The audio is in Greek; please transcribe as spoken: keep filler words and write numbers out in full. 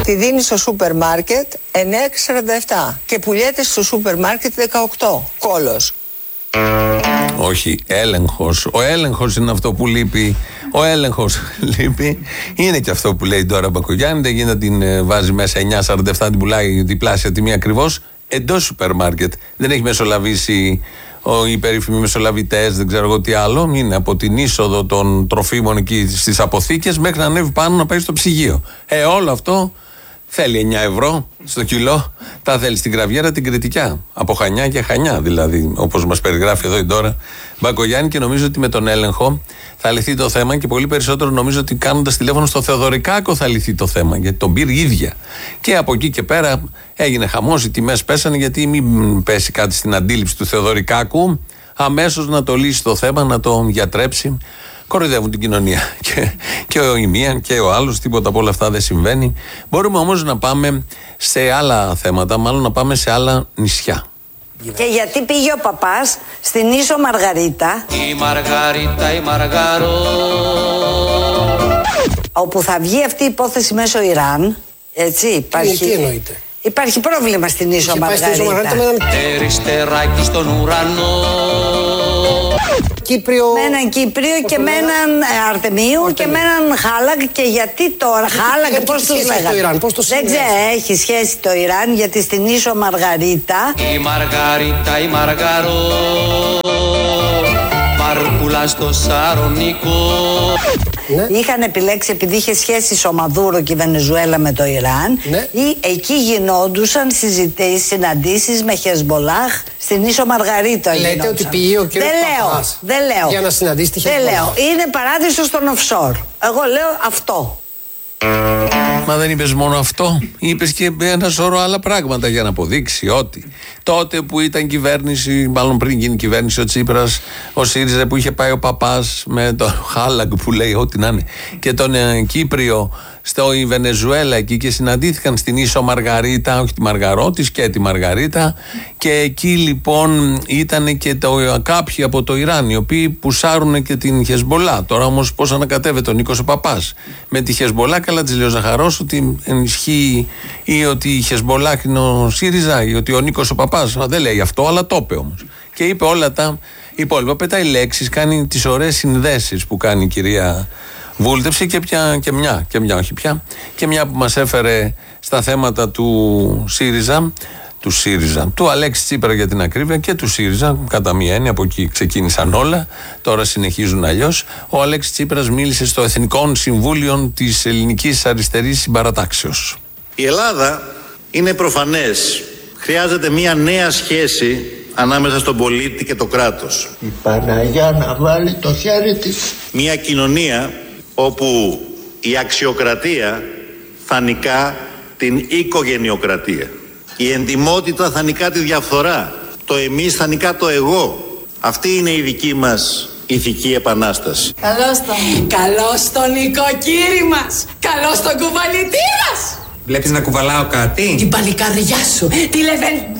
Τη δίνει στο σούπερ μάρκετ εννέα και σαράντα επτά και πουλιέται στο σούπερ μάρκετ δεκαοκτώ. Κόλος. Όχι, έλεγχος. Ο έλεγχος είναι αυτό που λείπει. Ο έλεγχος λείπει. Είναι και αυτό που λέει τώρα Μπακογιάννη. Δεν γίνεται να την βάζει μέσα εννέα σαράντα επτά, την πουλάει διπλάσια τιμή ακριβώς εντός σούπερ μάρκετ. Δεν έχει μεσολαβήσει οι περίφημοι μεσολαβητές, δεν ξέρω εγώ τι άλλο. Είναι από την είσοδο των τροφίμων εκεί στις αποθήκες μέχρι να ανέβει πάνω να πάει στο ψυγείο. Ε, όλο αυτό θέλει εννέα ευρώ στο κιλό. Τα θέλει στην Γραβιέρα την Κρητικιά. Από Χανιά και Χανιά δηλαδή, όπως μας περιγράφει εδώ η Ντόρα Μπακογιάννη. Και νομίζω ότι με τον έλεγχο θα λυθεί το θέμα και πολύ περισσότερο νομίζω ότι κάνοντας τηλέφωνο στο Θεοδωρικάκο θα λυθεί το θέμα. Γιατί τον πήρε η ίδια. Και από εκεί και πέρα έγινε χαμός, οι τιμές πέσανε. Γιατί μην πέσει κάτι στην αντίληψη του Θεοδωρικάκου, αμέσως να το λύσει το θέμα, να το γιατρέψει. Κοροϊδεύουν την κοινωνία. Και, και ο η μία και ο άλλος, τίποτα από όλα αυτά δεν συμβαίνει. Μπορούμε όμως να πάμε σε άλλα θέματα, μάλλον να πάμε σε άλλα νησιά. Και γιατί πήγε ο παπάς στην Ίσο Μαργαρίτα, η Μαργαρίτα, η Μαργαρό, όπου θα βγει αυτή η υπόθεση μέσω Ιράν. Έτσι υπάρχει. Τι εννοείται? Υπάρχει πρόβλημα στην Ίσο Μαργαρίτα. Εριστεράκι στον ουρανό. Κύπριο... Με έναν Κύπριο και με έναν Αρτεμίου και με έναν Χάλαγ. Και γιατί τώρα Χάλαγ, πώς τους λέγανε? Δεν ξέρω, έχει σχέση το Ιράν, γιατί στην Ίσο Μαργαρίτα, η Μαργαρίτα, η Μαργαρό, Μαρκούλα στο Σαρονικό. Ναι. Είχαν επιλέξει, επειδή είχε σχέση ο Μαδούρο και η Βενεζουέλα με το Ιράν, ναι. Ή εκεί γινόντουσαν συζητήσεις, συναντήσεις με Χεσμολάχ στην Ίσο Μαργαρίτα. Λέτε γινόντουσαν. Ότι πήγε ο κ. Παπάς δεν λέω. για να συναντήσει τη Χεσμολάχ. Δεν λέω. Είναι παράδεισο στον offshore. Εγώ λέω αυτό. Μα δεν είπες μόνο αυτό, είπες και ένα σώρο άλλα πράγματα για να αποδείξει ότι τότε που ήταν κυβέρνηση, μάλλον πριν γίνει κυβέρνηση ο Τσίπρας, ο ΣΥΡΙΖΑ, που είχε πάει ο παπάς με τον Χάλαγκ που λέει ό,τι να είναι και τον ε, Κύπριο στο η Βενεζουέλα εκεί και συναντήθηκαν στην Ίσο Μαργαρίτα, όχι τη Μαργαρό της και τη Μαργαρίτα, και εκεί λοιπόν ήταν και το, κάποιοι από το Ιράν οι οποίοι πουσάρουν και την Χεσμολά. Τώρα όμως πώς ανακατεύεται ο Νίκος ο Παπάς με τη Χεσμολά? Καλά της λέει ο Ζαχαρός ότι ενισχύει ή ότι η Χεσμολά είναι ο ΣΥΡΙΖΑ ή ότι ο Νίκος ο Παπάς. Δεν λέει αυτό, αλλά το είπε όμως. Και είπε όλα τα υπόλοιπα. Πετάει λέξεις, κάνει τις ωραίες συνδέσεις που κάνει η κυρία Βούλτευση και, πια, και μια, και μια όχι πια, και μια που μας έφερε στα θέματα του ΣΥΡΙΖΑ, του ΣΥΡΙΖΑ, του Αλέξη Τσίπρα για την ακρίβεια και του ΣΥΡΙΖΑ, κατά μία έννοια, από εκεί ξεκίνησαν όλα, τώρα συνεχίζουν αλλιώς. Ο Αλέξης Τσίπρας μίλησε στο Εθνικό Συμβούλιο της Ελληνικής Αριστερής Συμπαρατάξεως. Η Ελλάδα είναι προφανές. Χρειάζεται μια νέα σχέση ανάμεσα στον πολίτη και το κράτος. Η Παναγιά να βάλει το χέρι της. Μια κοινωνία όπου η αξιοκρατία θα νικά την οικογενειοκρατία. Η εντιμότητα θα νικά τη διαφθορά. Το εμείς θα νικά το εγώ. Αυτή είναι η δική μας ηθική επανάσταση. Καλώς τον, καλώς τον οικοκύρη μας. Καλώς τον κουβαλητή μας. Βλέπεις να κουβαλάω κάτι? Την παλικαριά σου, τη Λεβεντόβα